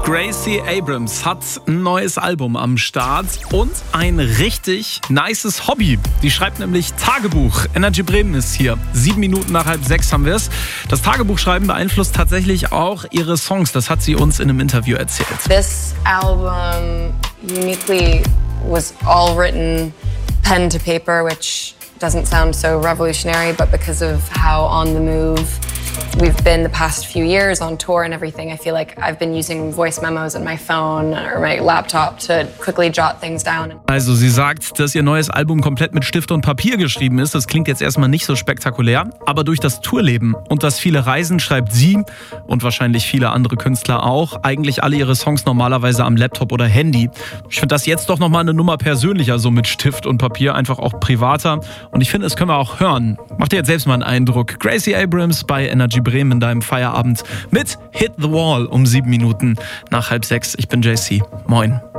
Gracie Abrams hat ein neues Album am Start und ein richtig nices Hobby. Die schreibt nämlich Tagebuch. Energy Bremen ist hier. 7 Minuten nach 5:30 haben wir es. Das Tagebuchschreiben beeinflusst tatsächlich auch ihre Songs. Das hat sie uns in einem Interview erzählt. This album uniquely was all written pen to paper, which doesn't sound so revolutionary, but because of how on the move we've been the past few years on tour and everything, I feel like I've been using voice memos on my phone or my laptop to quickly jot things down. Also sie sagt, dass ihr neues Album komplett mit Stift und Papier geschrieben ist. Das klingt jetzt erstmal nicht so spektakulär, aber durch das Tourleben und das viele Reisen schreibt sie und wahrscheinlich viele andere Künstler auch eigentlich alle ihre Songs normalerweise am Laptop oder Handy. Ich finde das jetzt doch nochmal eine Nummer persönlicher, so mit Stift und Papier, einfach auch privater. Und ich finde, das können wir auch hören. Macht ihr jetzt selbst mal einen Eindruck. Gracie Abrams bei Energy Bremen in deinem Feierabend mit Hit the Wall um 7 Minuten nach 5:30. Ich bin JC. Moin.